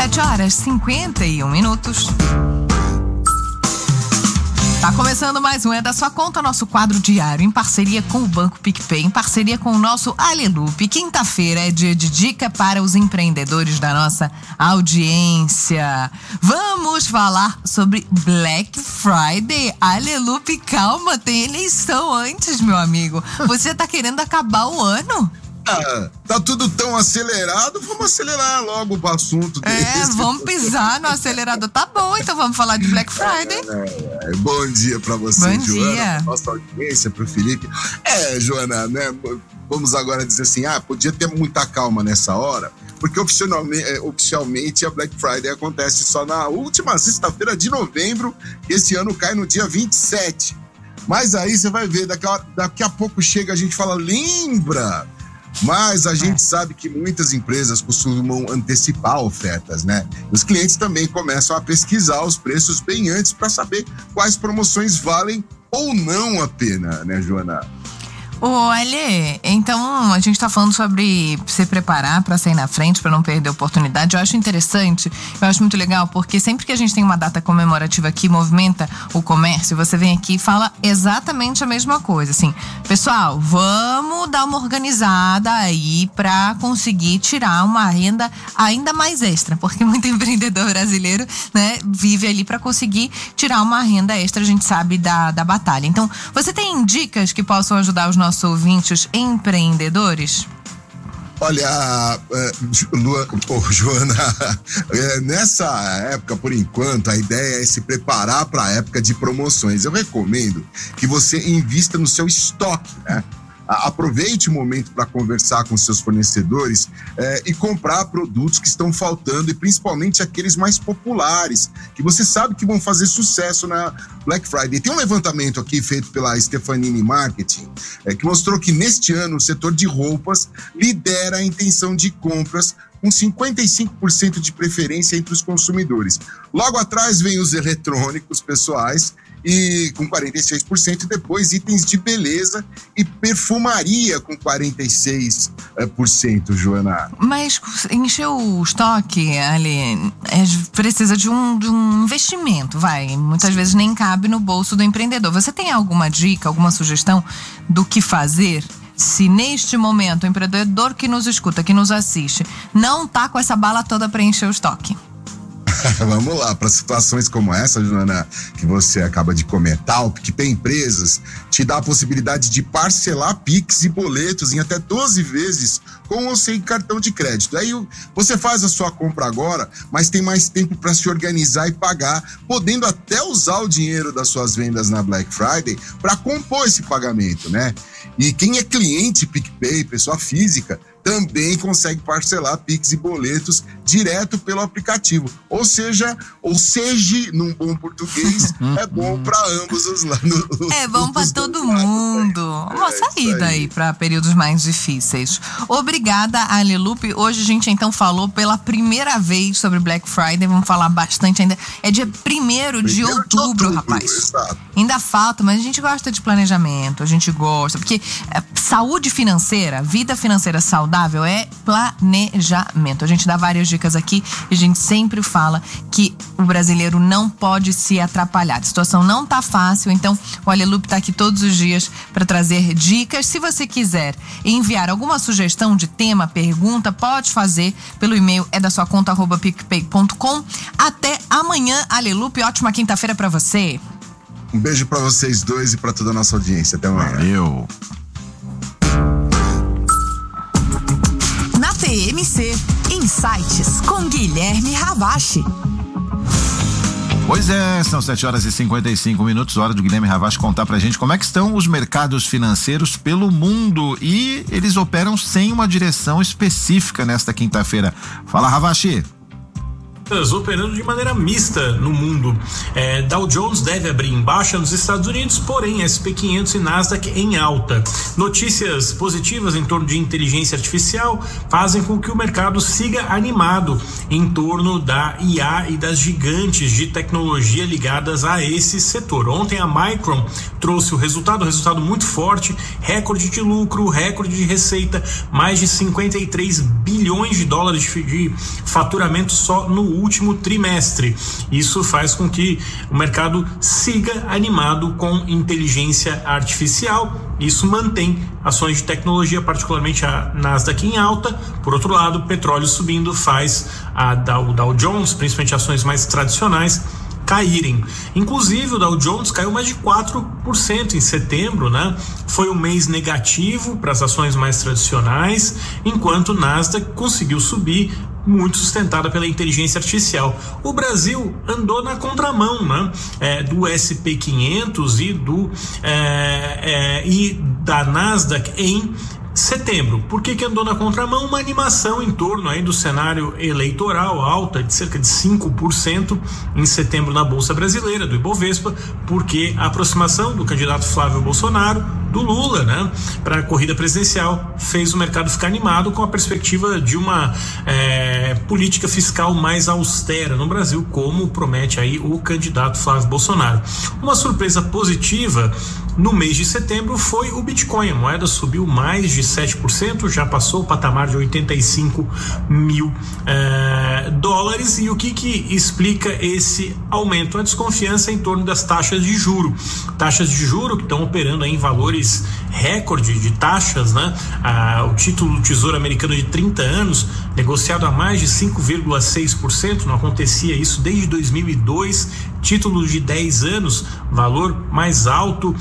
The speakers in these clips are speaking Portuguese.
7h51. Tá começando mais um É da Sua Conta, nosso quadro diário, em parceria com o Banco PicPay, em parceria com o nosso Alelupe. Quinta-feira é dia de dica para os empreendedores da nossa audiência. Vamos falar sobre Black Friday. Alelupe, calma, tem eleição antes, meu amigo. Você tá querendo acabar o ano? Tá tudo tão acelerado, vamos acelerar logo o assunto desse. Vamos pisar no acelerador. Tá bom, então vamos falar de Black Friday. Bom dia pra você, bom Joana, dia. Nossa audiência, pro Felipe. Joana, né? Vamos agora dizer assim, podia ter muita calma nessa hora, porque oficialmente a Black Friday acontece só na última sexta-feira de novembro, e esse ano cai no dia 27. Mas aí você vai ver, daqui a pouco chega, a gente fala, lembra? Mas a gente sabe que muitas empresas costumam antecipar ofertas, né? Os clientes também começam a pesquisar os preços bem antes para saber quais promoções valem ou não a pena, né, Joana? Olha, então a gente tá falando sobre se preparar para sair na frente, para não perder a oportunidade. Eu acho interessante, eu acho muito legal, porque sempre que a gente tem uma data comemorativa que movimenta o comércio, você vem aqui e fala exatamente a mesma coisa, assim, pessoal, vamos dar uma organizada aí para conseguir tirar uma renda ainda mais extra, porque muito empreendedor brasileiro, né, vive ali para conseguir tirar uma renda extra, a gente sabe da batalha. Então, você tem dicas que possam ajudar os nossos ouvintes empreendedores? Olha, Joana, nessa época, por enquanto, a ideia é se preparar para a época de promoções. Eu recomendo que você invista no seu estoque, né? Aproveite o momento para conversar com seus fornecedores e comprar produtos que estão faltando, e principalmente aqueles mais populares, que você sabe que vão fazer sucesso na Black Friday. Tem um levantamento aqui feito pela Stefanini Marketing que mostrou que neste ano o setor de roupas lidera a intenção de compras com 55% de preferência entre os consumidores. Logo atrás vem os eletrônicos pessoais, e com 46%, e depois itens de beleza e perfumaria com 46%, Joana. Mas encher o estoque, ali, precisa de um investimento, muitas vezes nem cabe no bolso do empreendedor. Você tem alguma dica, alguma sugestão do que fazer? Se neste momento o empreendedor que nos escuta, que nos assiste, não tá com essa bala toda para encher o estoque? Vamos lá, para situações como essa, Joana, que você acaba de comentar, o PicPay Empresas te dá a possibilidade de parcelar Pix e boletos em até 12 vezes com ou sem cartão de crédito. Aí você faz a sua compra agora, mas tem mais tempo para se organizar e pagar, podendo até usar o dinheiro das suas vendas na Black Friday para compor esse pagamento, né? E quem é cliente PicPay, pessoa física, também consegue parcelar Pix e boletos direto pelo aplicativo. Ou seja, num bom português, é bom para ambos os lados. É bom para todo mundo. Uma saída aí para períodos mais difíceis. Obrigada, Alelupe. Hoje a gente então falou pela primeira vez sobre Black Friday. Vamos falar bastante ainda. É dia 1º de outubro, rapaz. Exato. Ainda falta, mas a gente gosta de planejamento, a gente gosta, porque saúde financeira, vida financeira saudável é planejamento. A gente dá várias dicas aqui e a gente sempre fala que o brasileiro não pode se atrapalhar. A situação não tá fácil, então o Alelupe tá aqui todos os dias para trazer dicas. Se você quiser enviar alguma sugestão de tema, pergunta, pode fazer pelo e-mail edasuaconta@picpay.com. Até amanhã, Alelupe. Ótima quinta-feira para você. Um beijo para vocês dois e para toda a nossa audiência. Até amanhã. Valeu. Na TMC, Insights com Guilherme Ravache. Pois é, são 7h55, hora do Guilherme Ravache contar pra gente como é que estão os mercados financeiros pelo mundo, e eles operam sem uma direção específica nesta quinta-feira. Fala, Ravache. Operando de maneira mista no mundo. Dow Jones deve abrir em baixa nos Estados Unidos, porém SP500 e Nasdaq em alta. Notícias positivas em torno de inteligência artificial fazem com que o mercado siga animado em torno da IA e das gigantes de tecnologia ligadas a esse setor. Ontem a Micron trouxe o resultado muito forte, recorde de lucro, recorde de receita, mais de 53 bilhões de dólares de faturamento só no último trimestre. Isso faz com que o mercado siga animado com inteligência artificial. Isso mantém ações de tecnologia, particularmente a Nasdaq em alta. Por outro lado, o petróleo subindo faz a Dow Jones, principalmente ações mais tradicionais, caírem. Inclusive o Dow Jones caiu mais de 4% em setembro, né? Foi um mês negativo para as ações mais tradicionais, enquanto o Nasdaq conseguiu subir, muito sustentada pela inteligência artificial. O Brasil andou na contramão, né? Do S&P 500 e da Nasdaq em setembro. Por que andou na contramão? Uma animação em torno aí do cenário eleitoral, alta de cerca de 5% em setembro na Bolsa Brasileira, do Ibovespa, porque a aproximação do candidato Flávio Bolsonaro, do Lula, né, para a corrida presidencial, fez o mercado ficar animado com a perspectiva de uma política fiscal mais austera no Brasil, como promete aí o candidato Flávio Bolsonaro. Uma surpresa positiva no mês de setembro foi o Bitcoin. A moeda subiu mais de 7%, já passou o patamar de 85 mil dólares. E o que explica esse aumento? A desconfiança em torno das taxas de juro. Taxas de juro que estão operando aí em valores recorde de taxas, né? O título do Tesouro Americano de 30 anos, negociado a mais de 5,6%, não acontecia isso desde 2002. Título de 10 anos, valor mais alto,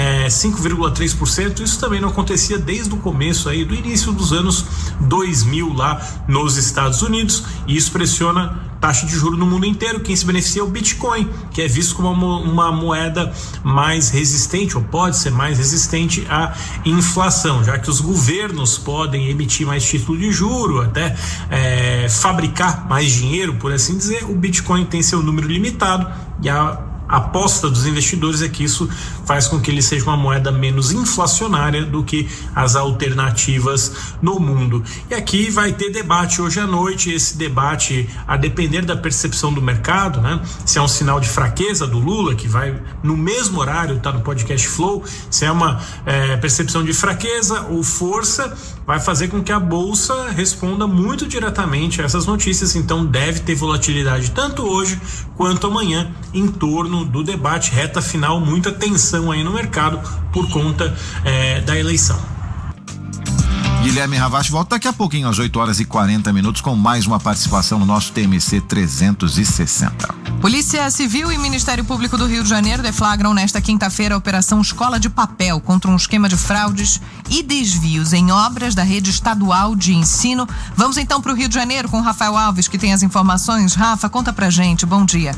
5,3%. Isso também não acontecia desde o começo aí, do início dos anos 2000 lá nos Estados Unidos, e isso pressiona taxa de juros no mundo inteiro. Quem se beneficia é o Bitcoin, que é visto como uma moeda mais resistente, ou pode ser mais resistente à inflação, já que os governos podem emitir mais título de juro, até fabricar mais dinheiro, por assim dizer. O Bitcoin tem seu número limitado, e a aposta dos investidores é que isso faz com que ele seja uma moeda menos inflacionária do que as alternativas no mundo. E aqui vai ter debate hoje à noite. Esse debate, a depender da percepção do mercado, né? Se é um sinal de fraqueza do Lula, que vai no mesmo horário, tá no podcast Flow, se é uma percepção de fraqueza ou força, vai fazer com que a bolsa responda muito diretamente a essas notícias. Então deve ter volatilidade tanto hoje quanto amanhã em torno do debate, reta final, muita tensão aí no mercado por conta da eleição. Guilherme Ravache volta daqui a pouquinho, às 8h40, com mais uma participação no nosso TMC 360. Polícia Civil e Ministério Público do Rio de Janeiro deflagram nesta quinta-feira a Operação Escola de Papel contra um esquema de fraudes e desvios em obras da rede estadual de ensino. Vamos então para o Rio de Janeiro com o Rafael Alves, que tem as informações. Rafa, conta pra gente. Bom dia.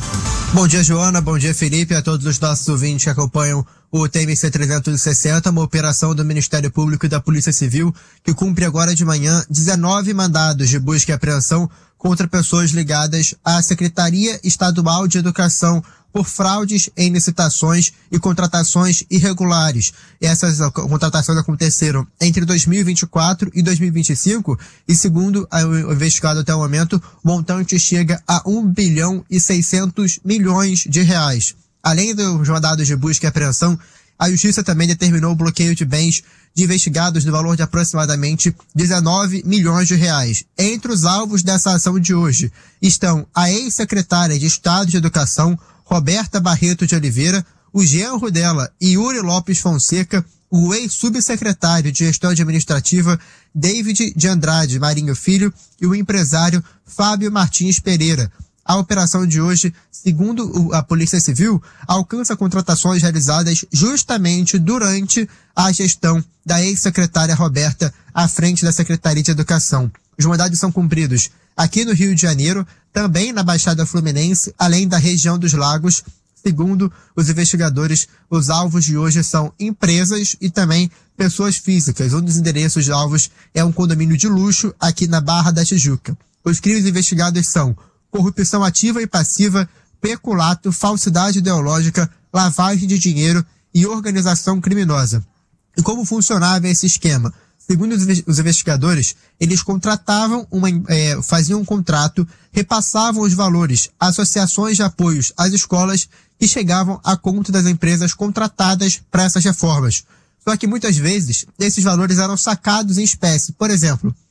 Bom dia, Joana. Bom dia, Felipe. A todos os nossos ouvintes que acompanham o TMC 360, uma operação do Ministério Público e da Polícia Civil que cumpre agora de manhã 19 mandados de busca e apreensão contra pessoas ligadas à Secretaria Estadual de Educação por fraudes em licitações e contratações irregulares. Essas contratações aconteceram entre 2024 e 2025 e, segundo o investigado até o momento, o montante chega a 1 bilhão e 600 milhões de reais. Além dos mandados de busca e apreensão, a Justiça também determinou o bloqueio de bens de investigados no valor de aproximadamente 19 milhões de reais. Entre os alvos dessa ação de hoje estão a ex-secretária de Estado de Educação, Roberta Barreto de Oliveira, o genro dela, Yuri Lopes Fonseca, o ex-subsecretário de Gestão Administrativa, David de Andrade Marinho Filho, e o empresário Fábio Martins Pereira. A operação de hoje, segundo a Polícia Civil, alcança contratações realizadas justamente durante a gestão da ex-secretária Roberta à frente da Secretaria de Educação. Os mandados são cumpridos aqui no Rio de Janeiro, também na Baixada Fluminense, além da região dos Lagos. Segundo os investigadores, os alvos de hoje são empresas e também pessoas físicas. Um dos endereços de alvos é um condomínio de luxo aqui na Barra da Tijuca. Os crimes investigados são corrupção ativa e passiva, peculato, falsidade ideológica, lavagem de dinheiro e organização criminosa. E como funcionava esse esquema? Segundo os investigadores, eles contratavam faziam um contrato, repassavam os valores a associações de apoios às escolas que chegavam à conta das empresas contratadas para essas reformas. Só que muitas vezes esses valores eram sacados em espécie. Por exemplo,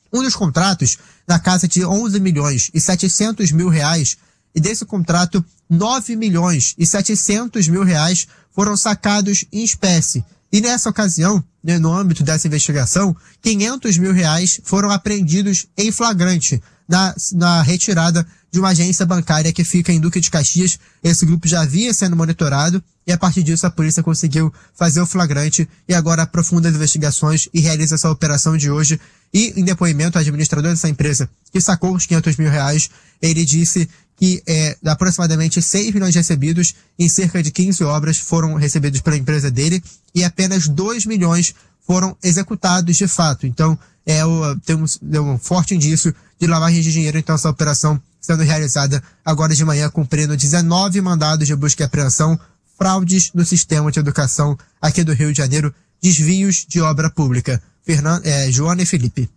Um dos contratos, na casa de 11 milhões e 700 mil reais, e desse contrato, 9 milhões e 700 mil reais foram sacados em espécie. E nessa ocasião, né, no âmbito dessa investigação, 500 mil reais foram apreendidos em flagrante na retirada de uma agência bancária que fica em Duque de Caxias. Esse grupo já vinha sendo monitorado e a partir disso a polícia conseguiu fazer o flagrante e agora aprofunda as investigações e realiza essa operação de hoje. E em depoimento, o administrador dessa empresa que sacou os 500 mil reais, ele disse que aproximadamente 6 milhões recebidos em cerca de 15 obras foram recebidos pela empresa dele e apenas 2 milhões foram executados de fato. Então, temos um forte indício de lavagem de dinheiro. Então, essa operação sendo realizada agora de manhã, cumprindo 19 mandados de busca e apreensão, fraudes no sistema de educação aqui do Rio de Janeiro, desvios de obra pública. Joana e Felipe.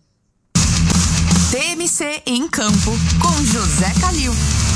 TMC em campo com José Calil.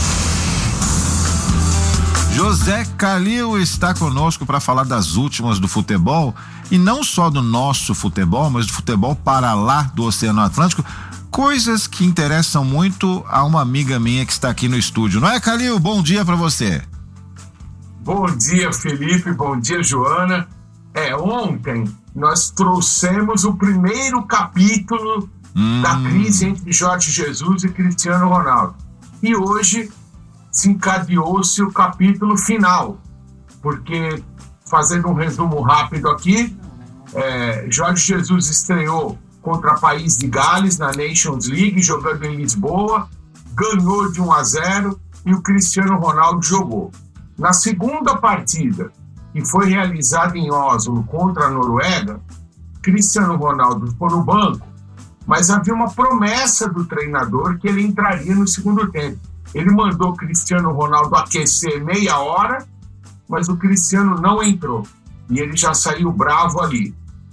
José Calil está conosco para falar das últimas do futebol, e não só do nosso futebol, mas do futebol para lá do Oceano Atlântico, coisas que interessam muito a uma amiga minha que está aqui no estúdio. Não é, Calil? Bom dia para você. Bom dia, Felipe. Bom dia, Joana. Ontem nós trouxemos o primeiro capítulo da crise entre Jorge Jesus e Cristiano Ronaldo. E hoje se encadeou-se o capítulo final, porque, fazendo um resumo rápido aqui, Jorge Jesus estreou contra o País de Gales na Nations League, jogando em Lisboa, ganhou de 1-0 e o Cristiano Ronaldo jogou. Na segunda partida, que foi realizada em Oslo contra a Noruega, Cristiano Ronaldo ficou no banco, mas havia uma promessa do treinador que ele entraria no segundo tempo. Ele mandou o Cristiano Ronaldo aquecer meia hora, mas o Cristiano não entrou. E ele já saiu bravo ali.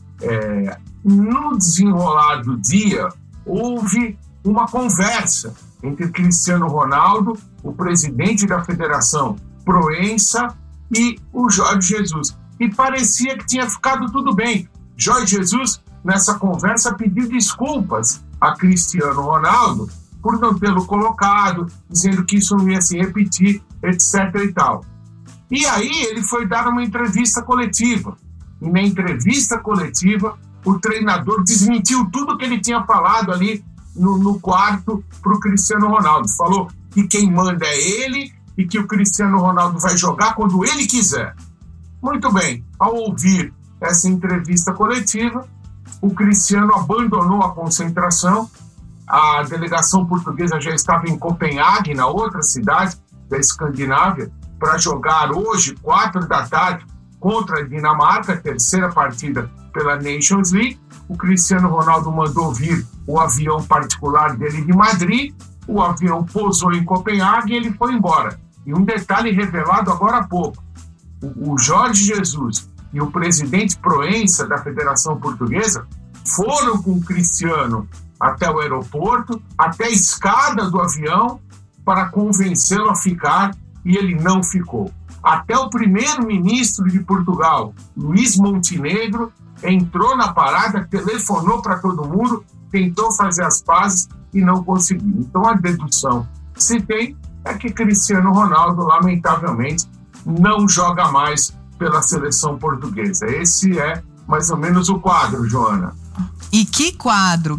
No desenrolar do dia, houve uma conversa entre Cristiano Ronaldo, o presidente da federação, Proença, e o Jorge Jesus. E parecia que tinha ficado tudo bem. Jorge Jesus, nessa conversa, pediu desculpas a Cristiano Ronaldo por não tê-lo colocado, dizendo que isso não ia se repetir, etc. e tal. E aí ele foi dar uma entrevista coletiva. E na entrevista coletiva, o treinador desmentiu tudo que ele tinha falado ali no quarto para o Cristiano Ronaldo. Falou que quem manda é ele e que o Cristiano Ronaldo vai jogar quando ele quiser. Muito bem, ao ouvir essa entrevista coletiva, o Cristiano abandonou a concentração. A delegação portuguesa já estava em Copenhague, na outra cidade da Escandinávia, para jogar hoje, 4 da tarde, contra a Dinamarca, a terceira partida pela Nations League. O Cristiano Ronaldo mandou vir o avião particular dele de Madrid, o avião pousou em Copenhague e ele foi embora. E um detalhe revelado agora há pouco, o Jorge Jesus e o presidente Proença da Federação Portuguesa foram com o Cristiano até o aeroporto, até a escada do avião, para convencê-lo a ficar, e ele não ficou. Até o primeiro-ministro de Portugal, Luís Montenegro, entrou na parada, telefonou para todo mundo, tentou fazer as pazes e não conseguiu. Então a dedução que se tem é que Cristiano Ronaldo, lamentavelmente, não joga mais pela seleção portuguesa. Esse é mais ou menos o quadro, Joana. E que quadro!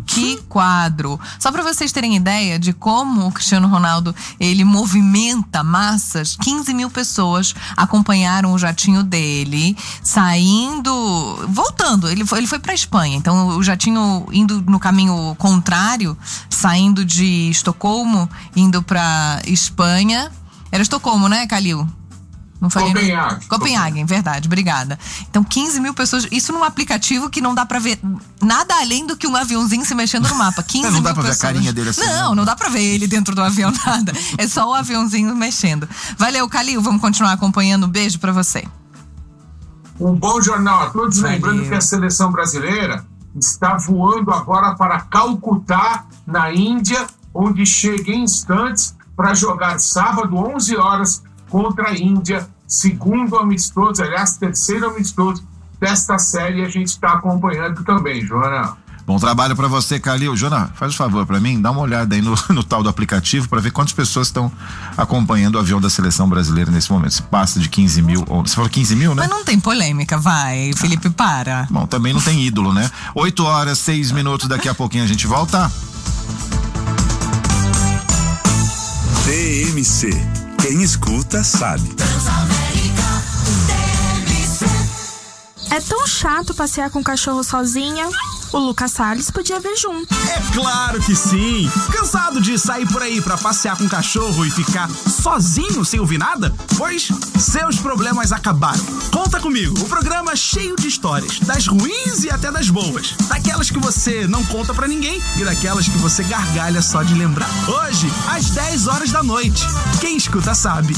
Só para vocês terem ideia de como o Cristiano Ronaldo, ele movimenta massas, 15 mil pessoas acompanharam o jatinho dele, voltando, ele foi para Espanha, então o jatinho indo no caminho contrário, saindo de Estocolmo, indo para Espanha. Era Estocolmo, né, Calil? Não falei Copenhague, verdade, obrigada. Então, 15 mil pessoas, isso num aplicativo que não dá pra ver nada além do que um aviãozinho se mexendo no mapa. 15 não dá mil pra pessoas. ver a carinha dele assim. Não dá pra ver ele dentro do avião, nada. É só o aviãozinho mexendo. Valeu, Calil, vamos continuar acompanhando. Um beijo pra você. Um bom jornal a todos. Valeu. Lembrando que a seleção brasileira está voando agora para Calcutá, na Índia, onde chega em instantes para jogar sábado, 11 horas, contra a Índia, segundo amistoso, aliás, terceiro amistoso desta série, a gente está acompanhando também, Joana. Bom trabalho pra você, Calil. Jona, faz um favor pra mim, dá uma olhada aí no tal do aplicativo pra ver quantas pessoas estão acompanhando o avião da seleção brasileira nesse momento. Se passa de 15 mil, ou você falou 15 mil, né? Mas não tem polêmica, vai, Felipe, para. Bom, também não tem ídolo, né? 8h06, daqui a pouquinho a gente volta. TMC, quem escuta sabe. É tão chato passear com o cachorro sozinha. O Lucas Salles podia ver junto. É claro que sim! Cansado de sair por aí pra passear com o cachorro e ficar sozinho sem ouvir nada? Pois seus problemas acabaram. Conta comigo, o programa é cheio de histórias, das ruins e até das boas. Daquelas que você não conta pra ninguém e daquelas que você gargalha só de lembrar. Hoje, às 10 horas da noite. Quem escuta sabe.